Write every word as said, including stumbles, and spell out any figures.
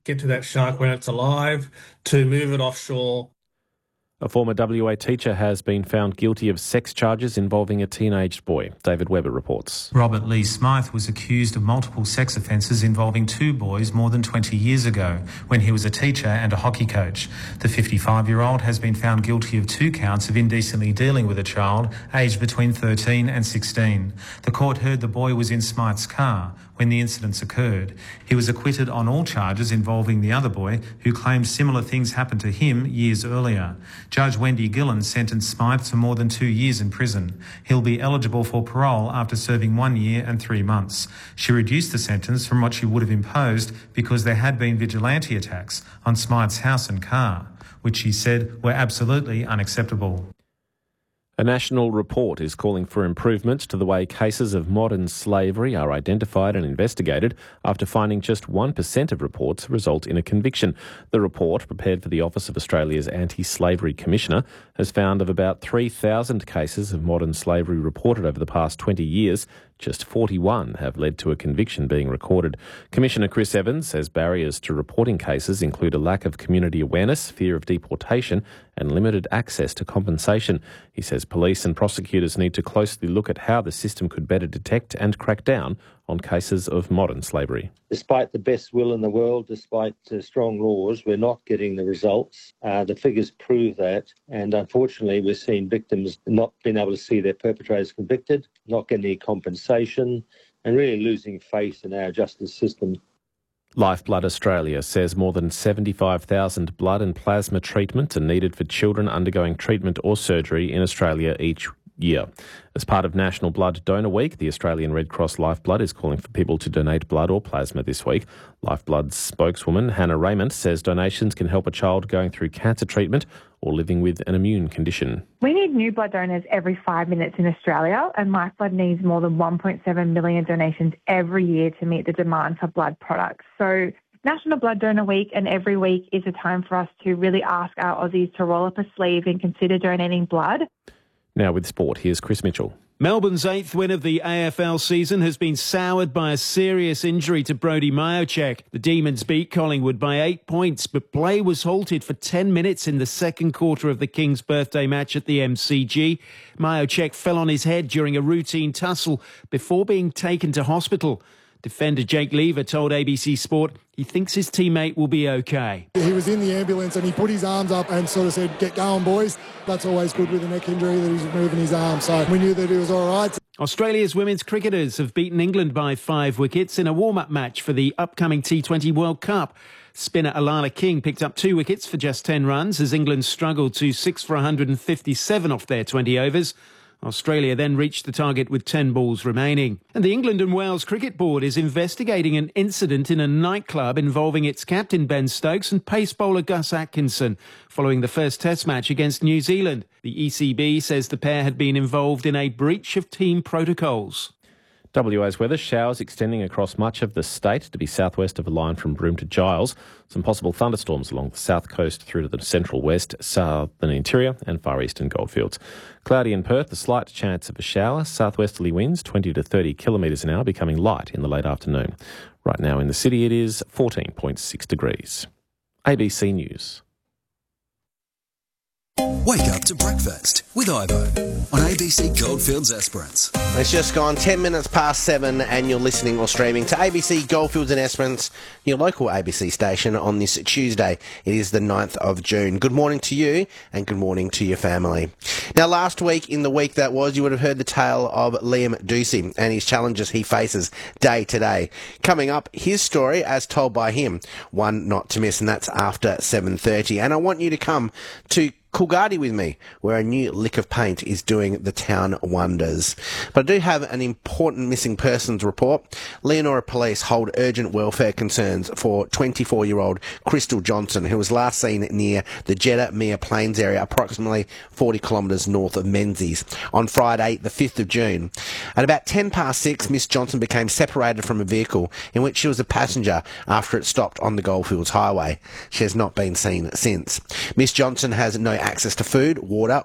get to that shark when it's alive, to move it offshore. A former W A teacher has been found guilty of sex charges involving a teenaged boy. David Webber reports. Robert Lee Smythe was accused of multiple sex offences involving two boys more than twenty years ago, when he was a teacher and a hockey coach. The fifty-five-year-old has been found guilty of two counts of indecently dealing with a child aged between thirteen and sixteen. The court heard the boy was in Smythe's car when the incidents occurred. He was acquitted on all charges involving the other boy, who claimed similar things happened to him years earlier. Judge Wendy Gillen sentenced Smythe to more than two years in prison. He'll be eligible for parole after serving one year and three months. She reduced the sentence from what she would have imposed because there had been vigilante attacks on Smythe's house and car, which she said were absolutely unacceptable. A national report is calling for improvements to the way cases of modern slavery are identified and investigated after finding just one percent of reports result in a conviction. The report, prepared for the Office of Australia's Anti-Slavery Commissioner, has found of about three thousand cases of modern slavery reported over the past twenty years, just forty-one have led to a conviction being recorded. Commissioner Chris Evans says barriers to reporting cases include a lack of community awareness, fear of deportation and limited access to compensation. He says police and prosecutors need to closely look at how the system could better detect and crack down on cases of modern slavery. Despite the best will in the world, despite uh, strong laws, we're not getting the results. Uh, the figures prove that. And unfortunately, we're seeing victims not being able to see their perpetrators convicted, not getting any compensation, and really losing faith in our justice system. Lifeblood Australia says more than seventy-five thousand blood and plasma treatments are needed for children undergoing treatment or surgery in Australia each year. As part of National Blood Donor Week, the Australian Red Cross Lifeblood is calling for people to donate blood or plasma this week. Lifeblood's spokeswoman, Hannah Raymond, says donations can help a child going through cancer treatment or living with an immune condition. We need new blood donors every five minutes in Australia, and Lifeblood needs more than one point seven million donations every year to meet the demand for blood products. So National Blood Donor Week and every week is a time for us to really ask our Aussies to roll up a sleeve and consider donating blood. Now with sport, here's Chris Mitchell. Melbourne's eighth win of the A F L season has been soured by a serious injury to Brodie Majocek. The Demons beat Collingwood by eight points, but play was halted for ten minutes in the second quarter of the King's birthday match at the M C G. Majocek fell on his head during a routine tussle before being taken to hospital. Defender Jake Lever told A B C Sport he thinks his teammate will be okay. He was in the ambulance and he put his arms up and sort of said, "Get going, boys." That's always good with a neck injury, that he's moving his arm. So we knew that he was all right. Australia's women's cricketers have beaten England by five wickets in a warm-up match for the upcoming T twenty World Cup. Spinner Alana King picked up two wickets for just ten runs as England struggled to six for one hundred fifty-seven off their twenty overs. Australia then reached the target with ten balls remaining. And the England and Wales Cricket Board is investigating an incident in a nightclub involving its captain Ben Stokes and pace bowler Gus Atkinson following the first test match against New Zealand. The E C B says the pair had been involved in a breach of team protocols. W A's weather, showers extending across much of the state to be southwest of a line from Broome to Giles. Some possible thunderstorms along the south coast through to the central west, southern interior and far eastern goldfields. Cloudy in Perth, a slight chance of a shower. Southwesterly winds twenty to thirty kilometres an hour, becoming light in the late afternoon. Right now in the city it is fourteen point six degrees. A B C News. Wake up to breakfast with Ivo on A B C Goldfields Esperance. It's just gone ten minutes past seven and you're listening or streaming to A B C Goldfields and Esperance, your local A B C station on this Tuesday. It is the ninth of June. Good morning to you and good morning to your family. Now, last week, in the week that was, you would have heard the tale of Liam Ducey and his challenges he faces day to day. Coming up, his story as told by him, one not to miss, and that's after seven thirty. And I want you to come to Coolgardie with me, where a new lick of paint is doing the town wonders. But I do have an important missing persons report. Leonora Police hold urgent welfare concerns for twenty-four-year-old Crystal Johnson, who was last seen near the Jeddah Mere Plains area, approximately forty kilometres north of Menzies, on Friday, the fifth of June. At about ten past six, Miss Johnson became separated from a vehicle in which she was a passenger after it stopped on the Goldfields Highway. She has not been seen since. Miss Johnson has no access to food, water